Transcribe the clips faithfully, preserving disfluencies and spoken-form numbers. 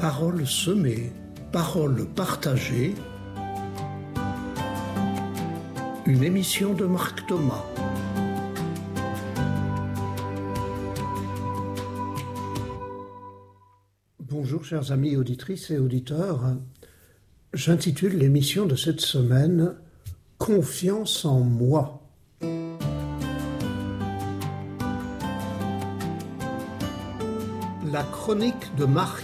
Parole semée, parole partagée. Une émission de Marc Thomas. Bonjour chers amis auditrices et auditeurs. J'intitule l'émission de cette semaine « Confiance en moi ». La chronique de Marc.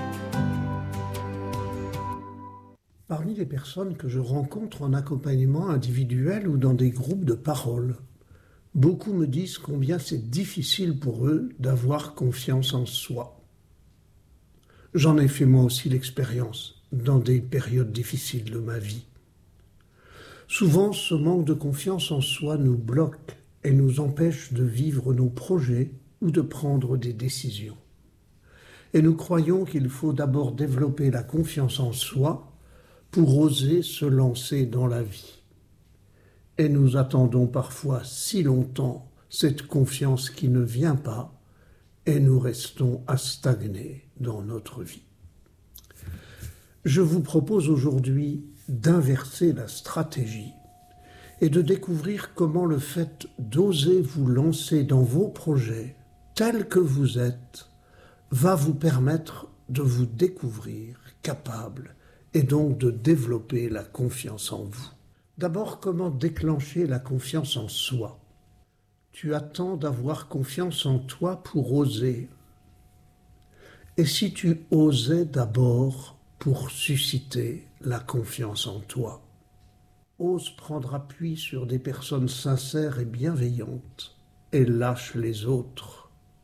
Parmi les personnes que je rencontre en accompagnement individuel ou dans des groupes de parole, beaucoup me disent combien c'est difficile pour eux d'avoir confiance en soi. J'en ai fait moi aussi l'expérience dans des périodes difficiles de ma vie. Souvent, ce manque de confiance en soi nous bloque et nous empêche de vivre nos projets ou de prendre des décisions. Et nous croyons qu'il faut d'abord développer la confiance en soi pour oser se lancer dans la vie. Et nous attendons parfois si longtemps cette confiance qui ne vient pas et nous restons à stagner dans notre vie. Je vous propose aujourd'hui d'inverser la stratégie et de découvrir comment le fait d'oser vous lancer dans vos projets tels que vous êtes va vous permettre de vous découvrir capable et donc de développer la confiance en vous. D'abord, comment déclencher la confiance en soi ? Tu attends d'avoir confiance en toi pour oser. Et si tu osais d'abord pour susciter la confiance en toi ? Ose prendre appui sur des personnes sincères et bienveillantes et lâche les autres.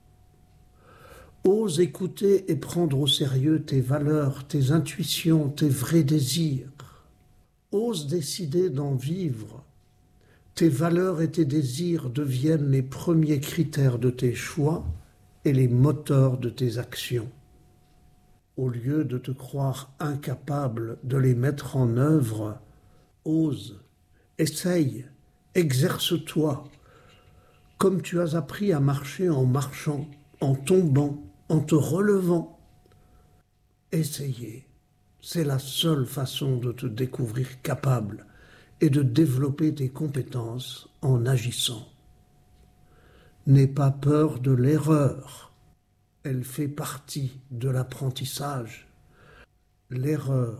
Ose écouter et prendre au sérieux tes valeurs, tes intuitions, tes vrais désirs. Ose décider d'en vivre. Tes valeurs et tes désirs deviennent les premiers critères de tes choix et les moteurs de tes actions. Au lieu de te croire incapable de les mettre en œuvre, ose, essaye, exerce-toi, comme tu as appris à marcher en marchant, en tombant, en te relevant. Essayez, c'est la seule façon de te découvrir capable et de développer tes compétences en agissant. N'aie pas peur de l'erreur, elle fait partie de l'apprentissage. L'erreur